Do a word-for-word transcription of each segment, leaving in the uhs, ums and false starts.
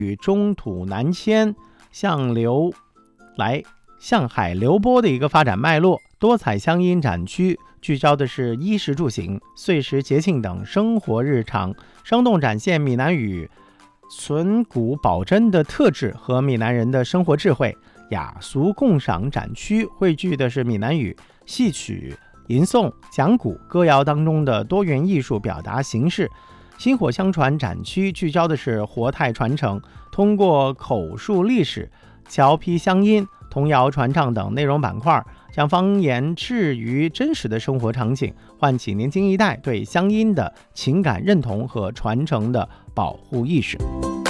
与中土南迁，向流来向海流波的一个发展脉络。多彩乡音展区聚焦的是衣食住行、岁时节庆等生活日常，生动展现闽南语存古保真的特质和闽南人的生活智慧。雅俗共赏展区汇聚的是闽南语戏曲、吟诵、讲古、歌谣当中的多元艺术表达形式。薪火相传展区聚焦的是活态传承，通过口述历史、侨批乡音、童谣传唱等内容板块，将方言置于真实的生活场景，唤起年轻一代对乡音的情感认同和传承的保护意识。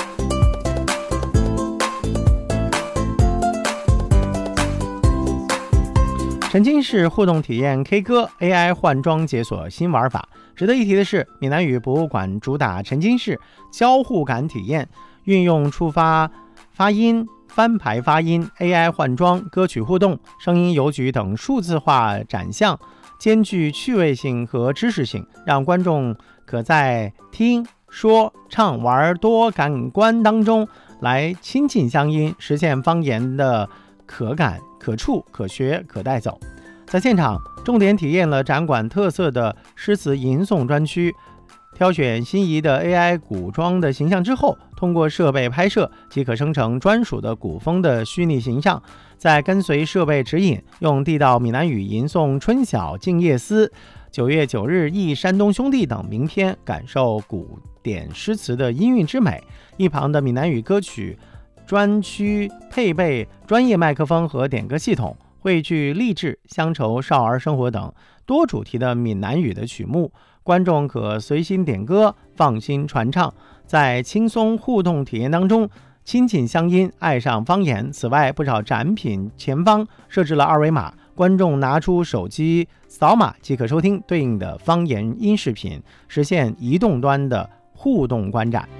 沉浸式互动体验 K 歌 A I 换装解锁新玩法。值得一提的是，闽南语博物馆主打沉浸式交互感体验，运用触发发音、翻牌发音、A I 换装、歌曲互动、声音邮局等数字化展项，兼具趣味性和知识性，让观众可在听、说、唱、玩多感官当中来亲近乡音，实现方言的可感、可触、可学、可带走。在现场，重点体验了展馆特色的诗词吟诵专区，挑选心仪的 A I 古装的形象之后，通过设备拍摄即可生成专属的古风的虚拟形象，再跟随设备指引，用地道闽南语吟诵《春晓静夜思》、九月九日忆山东兄弟等名篇，感受古典诗词的音韵之美。一旁的闽南语歌曲专区配备专业麦克风和点歌系统，汇聚励志、乡愁、少儿生活等多主题的闽南语的曲目，观众可随心点歌，放心传唱，在轻松互动体验当中亲近乡音，爱上方言。此外，不少展品前方设置了二维码，观众拿出手机扫码即可收听对应的方言音视频，实现移动端的互动观展。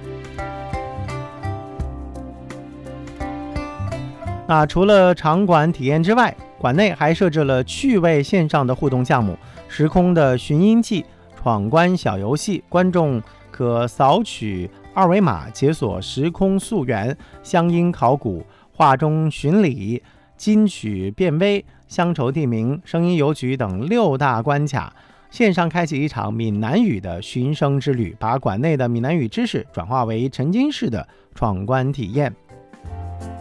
那除了场馆体验之外，馆内还设置了趣味线上的互动项目，时空的寻音记、闯关小游戏，观众可扫取二维码解锁时空溯源、乡音考古、画中寻礼、金曲辨微、乡愁地名、声音邮局等六大关卡，线上开启一场闽南语的寻声之旅，把馆内的闽南语知识转化为沉浸式的闯关体验。